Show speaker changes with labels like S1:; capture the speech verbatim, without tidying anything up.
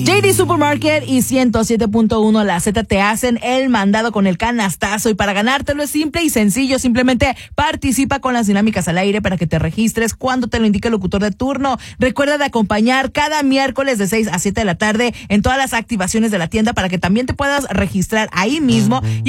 S1: J D Supermarket y ciento siete punto uno La Z te hacen el mandado con el canastazo, y para ganártelo es simple y sencillo. Simplemente participa con las dinámicas al aire para que te registres cuando te lo indique el locutor de turno. Recuerda de acompañar cada miércoles de seis a siete de la tarde en todas las activaciones de la tienda para que también te puedas registrar ahí mismo. Y